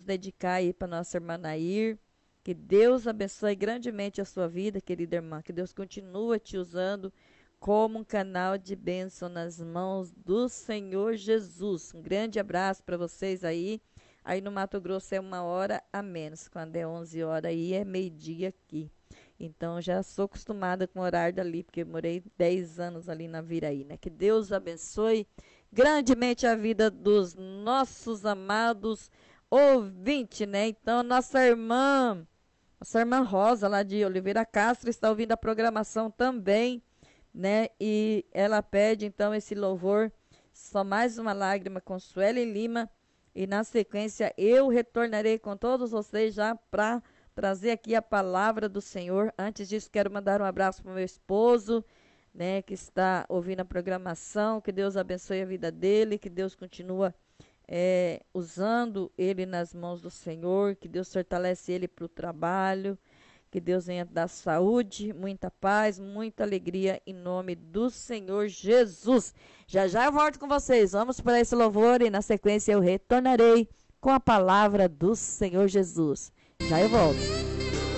dedicar aí para nossa irmã Nair. Que Deus abençoe grandemente a sua vida, querida irmã. Que Deus continue te usando como um canal de bênção nas mãos do Senhor Jesus. Um grande abraço para vocês aí. Aí no Mato Grosso é 1 hora a menos. Quando é 11 horas aí é meio-dia aqui. Então já sou acostumada com o horário dali, porque eu morei 10 anos ali na Viraí, né? Que Deus abençoe grandemente a vida dos nossos amados ouvintes, né? Então, nossa irmã Rosa, lá de Oliveira Castro, está ouvindo a programação também, né? E ela pede, então, esse louvor, Só Mais Uma Lágrima, com Sueli Lima. E, na sequência, eu retornarei com todos vocês já para trazer aqui a palavra do Senhor. Antes disso, quero mandar um abraço para o meu esposo, né, que está ouvindo a programação. Que Deus abençoe a vida dele, que Deus continua usando ele nas mãos do Senhor, que Deus fortalece ele para o trabalho, que Deus venha dar saúde, muita paz, muita alegria em nome do Senhor Jesus. Já já eu volto com vocês, vamos para esse louvor e na sequência eu retornarei com a palavra do Senhor Jesus. Já eu volto.